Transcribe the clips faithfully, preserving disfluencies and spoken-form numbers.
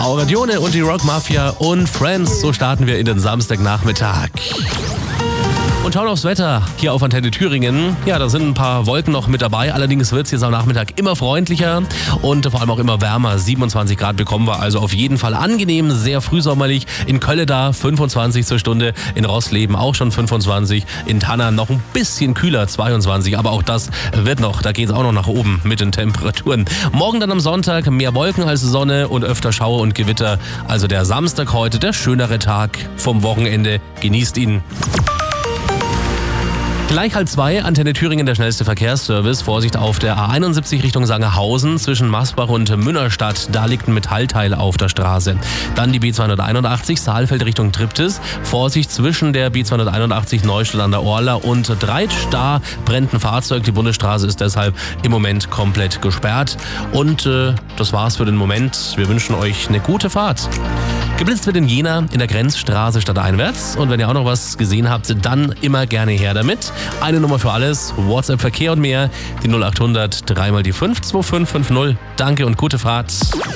Laura Dione und die Rock Mafia und Friends. So starten wir in den Samstagnachmittag. Und schauen aufs Wetter hier auf Antenne Thüringen. Ja, da sind ein paar Wolken noch mit dabei. Allerdings wird es jetzt am Nachmittag immer freundlicher und vor allem auch immer wärmer. siebenundzwanzig Grad bekommen wir, also auf jeden Fall angenehm, sehr frühsommerlich. In Kölle da fünfundzwanzig zur Stunde, in Rossleben auch schon fünfundzwanzig, in Tannern noch ein bisschen kühler, zweiundzwanzig. Aber auch das wird noch, da geht es auch noch nach oben mit den Temperaturen. Morgen dann am Sonntag mehr Wolken als Sonne und öfter Schauer und Gewitter. Also der Samstag heute, der schönere Tag vom Wochenende. Genießt ihn. Gleich halb zwei, Antenne Thüringen, der schnellste Verkehrsservice. Vorsicht auf der A einundsiebzig Richtung Sangerhausen zwischen Masbach und Münnerstadt. Da liegt ein Metallteil auf der Straße. Dann die B zweihunderteinundachtzig, Saalfeld Richtung Triptis. Vorsicht zwischen der B zweihunderteinundachtzig Neustadt an der Orla und Dreitsch. Da brennt ein Fahrzeug. Die Bundesstraße ist deshalb im Moment komplett gesperrt. Und äh, das war's für den Moment. Wir wünschen euch eine gute Fahrt. Geblitzt wird in Jena in der Grenzstraße stadteinwärts. Und wenn ihr auch noch was gesehen habt, dann immer gerne her damit. Eine Nummer für alles, WhatsApp, Verkehr und mehr, die null acht hundert, dreimal die fünf zwei fünf fünf null. Danke und gute Fahrt.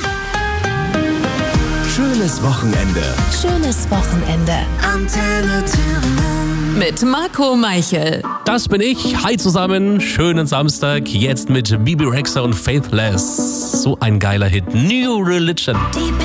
Schönes Wochenende. Schönes Wochenende. Antenne Thüringen. Mit Marco Meichel. Das bin ich. Hi zusammen. Schönen Samstag. Jetzt mit Bibi Rexha und Faithless. So ein geiler Hit. New Religion.